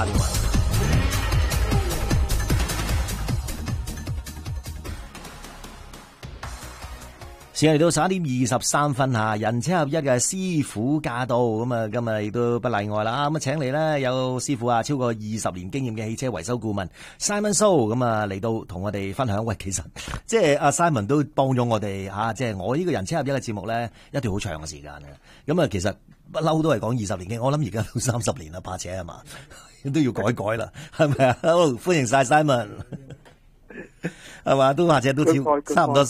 打電話。時間嚟到11:23吓，人車合一嘅師傅駕到，咁啊今日亦都不例外啦。咁啊請嚟咧有師傅啊，超過20年經驗嘅汽車維修顧問 Simon So， 咁啊嚟到同我哋分享。喂，其實即係阿 Simon 都幫咗我哋吓，即係我呢個人車合一嘅節目咧，一段好長嘅時間嘅。咁啊，其實不嬲都係講20年經，我諗而家都30年啦，怕且係嘛，都要改啦，係咪啊？好，歡迎晒 Simon。係嘛，都或者都差唔多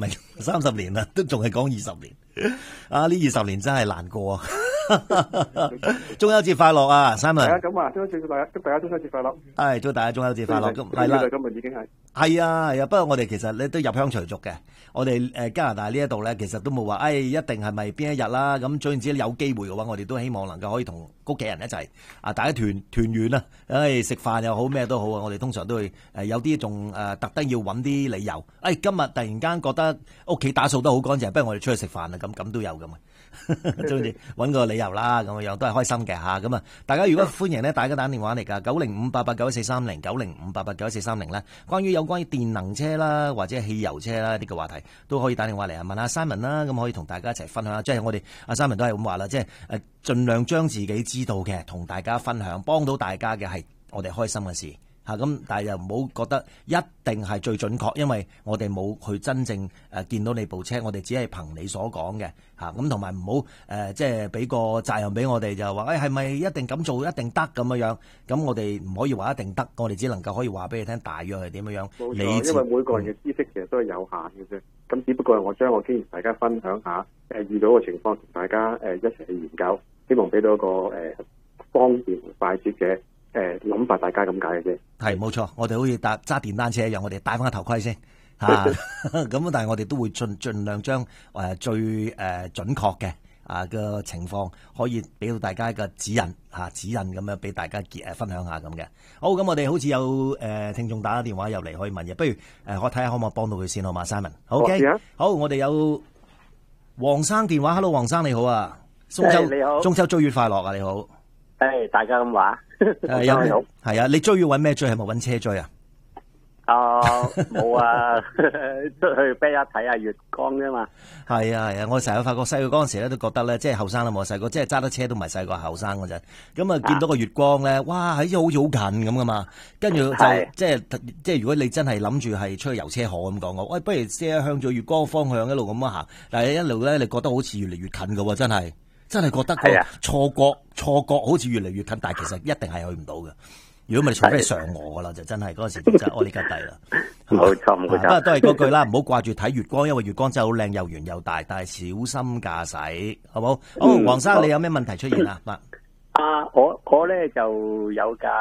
30年啦，都仲係講20年。啊，呢20年真係難過啊！中秋節快樂啊 ，Simon！ 係啊，咁啊，祝大家中秋節快樂。 係，祝大家中秋節快樂。咁係啦， 今日已經係。係啊，不過我哋其實咧都入鄉隨俗嘅。我哋加拿大呢一度咧，其實都冇話，一定係咪邊一日啦？咁總言之有機會嘅話，我哋都希望能夠可以同屋企人一齊啊，大家團圓啊！食飯又好，咩都好啊！我哋通常都會有啲仲特登要揾啲理由。今日突然間覺得屋企打掃得好乾淨，不如我哋出去食飯啦！咁都有咁嘅，總之揾個理由啦，咁樣都係開心嘅嚇。咁啊，大家如果歡迎咧，大家打電話嚟㗎，90588914309 905889143咧，關於電能車啦，或者汽油車啦呢個話題，都可以打電話嚟啊，問下 Simon 啦，咁可以同大家一齊分享。即係我哋阿 Simon 都係咁話啦，即係盡量將自己知道嘅同大家分享，幫到大家嘅係我哋開心嘅事嚇。咁但係又唔好覺得一定係最準確，因為我哋冇去真正見到你部車，我哋只係憑你所講嘅嚇。咁同埋唔好即係俾個責任俾我哋，就話係咪一定咁做一定得咁樣？咁我哋唔可以話一定得，我哋只能夠可以話俾你聽大約係點樣。 冇錯，因為每個人嘅知識其實都係有限嘅啫。咁只不過係我將我經驗大家分享下，遇到嘅情況同大家一齊去研究，希望俾到一個方便快捷嘅諗法，大家咁解嘅啫。係冇錯，我哋好似揸電單車一樣，我哋戴翻個頭盔先嚇。咁但係我哋都會盡量將最準確嘅嘅情況可以俾到大家一個指引咁樣俾大家分享下咁嘅。好，咁我哋好似有聽眾打電話入嚟可以問嘢，不如我睇下可唔可以幫到佢先好嘛 ，Simon。OK，好，我哋有黃生電話 ，Hello， 黃生你好啊， 你好， 中秋追月快樂啊，你好。 大家咁話。 係啊，你追要搵咩追？係咪搵車追啊？ 冇啊，出去俾下睇下月光啫嘛。 係啊，我成日發覺細個嗰陣時咧都覺得咧，即係後生啦，我細個即係揸得車都唔係細個後生嗰陣。咁啊，見到個月光咧，哇，好似好近咁噶嘛。跟住就即係如果你真係諗住係出去遊車河咁講，我喂，不如車向住月光方向一路咁樣行，但係一路咧，你覺得好似越嚟越近噶喎，真係覺得個錯覺好似越嚟越近，但係其實一定係去唔到嘅。如果唔係，除非係嫦娥噶啦，就真係嗰陣時就真係呢家地啦。 冇錯。不過都係嗰句啦，唔好掛住睇月光，因為月光真係好靚，又圓又大，但係小心駕駛，好冇？好，黃生，你有咩問題出現啊？ 我咧就有架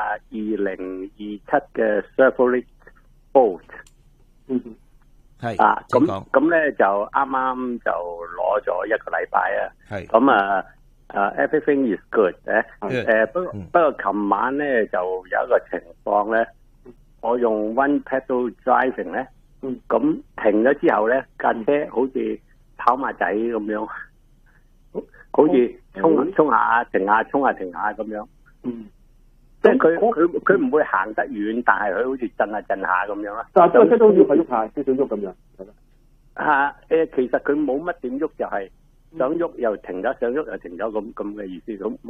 2027嘅 Chevrolet Bolt。 係咁咧就啱啱就攞咗1個禮拜啊。係咁everything is good 不過琴晚咧就有一個情況咧，我用 one pedal driving 咧，咁停咗之後咧，架車好似跑馬仔咁樣，好似衝下停下衝下停下咁樣。即係佢唔會行得遠，但係佢好似震下震下咁樣啦。 但係車都要係喐下，即係想喐咁樣。 其實佢冇乜點喐，就係想喐又停咗，想喐又停咗咁嘅意思咁。